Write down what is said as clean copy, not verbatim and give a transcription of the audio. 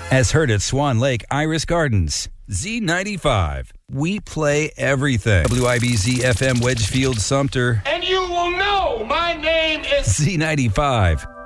As heard at Swan Lake Iris Gardens. Z95. We play everything. WIBZ FM Wedgefield Sumter. And you will know my name is Z95.